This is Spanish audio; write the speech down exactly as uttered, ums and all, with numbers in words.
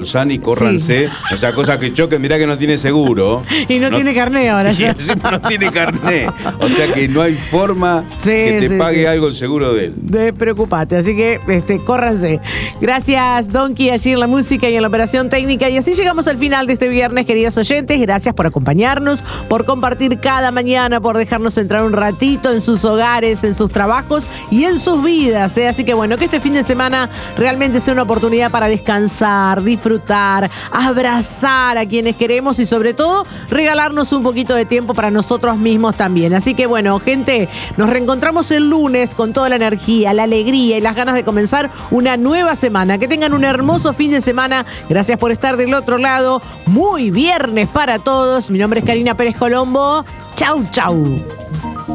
Bolsán y córranse. Sí. O sea, cosas que choquen, mirá que no tiene seguro. Y no, no tiene carné ahora ya. Y no tiene carné. O sea que no hay forma sí, que te sí, pague sí. algo el seguro de él. Despreocupate, así que este, córranse. Gracias, Donkey, allí en la música y en la operación técnica. Y así llegamos al final de este viernes, queridos oyentes. Gracias por acompañarnos, por compartir cada mañana, por dejarnos entrar un ratito en sus hogares, en sus trabajos y en sus vidas, ¿eh? Así que bueno, que este fin de semana realmente sea una oportunidad para descansar, disfrutar, abrazar a quienes queremos y sobre todo regalarnos un poquito de tiempo para nosotros mismos también. Así que bueno, gente, nos reencontramos el lunes con toda la energía, la alegría y las ganas de comenzar una nueva semana. Que tengan un hermoso fin de semana. Gracias por estar del otro lado. Muy viernes para todos. Mi nombre es Karina Pérez Colombo. Chau, chau.